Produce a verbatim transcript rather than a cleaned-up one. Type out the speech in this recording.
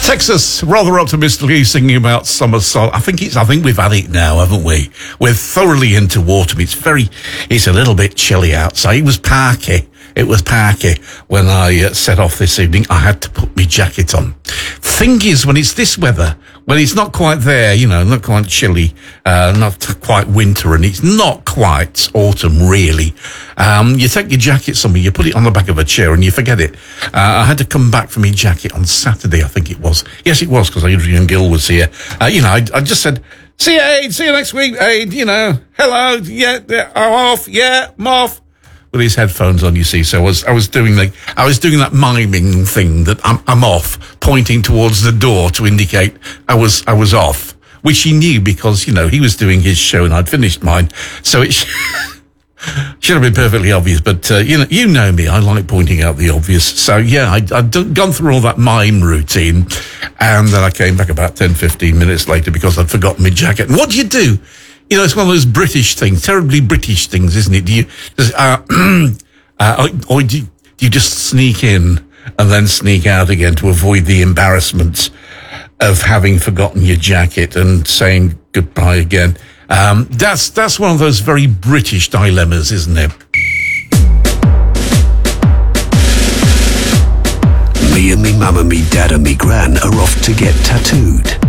Texas, rather optimistically singing about summer sol. I think it's. I think we've had it now, haven't we? We're thoroughly into autumn. It's very. It's a little bit chilly outside. It was parky. It was parky when I uh, set off this evening. I had to put my jacket on. Thing is, when it's this weather, when it's not quite there, you know, not quite chilly, uh, not quite winter, and it's not quite autumn, really, um, you take your jacket somewhere, you put it on the back of a chair, and you forget it. Uh, I had to come back for my jacket on Saturday, I think it was. Yes, it was, because Adrian Gill was here. Uh, you know, I, I just said, see you, Aid, see you next week, Aid, you know, hello, yeah, yeah, I'm off, yeah, I'm off. With his headphones on, you see. So I was, I was doing the, I was doing that miming thing that I'm, I'm off, pointing towards the door to indicate I was, I was off, which he knew because, you know, he was doing his show and I'd finished mine. So it should have been perfectly obvious, but, uh, you know, you know me, I like pointing out the obvious. So yeah, I, I'd done, gone through all that mime routine and then I came back about ten, fifteen minutes later because I'd forgotten my jacket. And what do you do? You know, it's one of those British things, terribly British things, isn't it? Do you, uh, uh, or do you, do you just sneak in and then sneak out again to avoid the embarrassment of having forgotten your jacket and saying goodbye again? Um, that's, that's one of those very British dilemmas, isn't it? Me and me mum and me dad and me gran are off to get tattooed.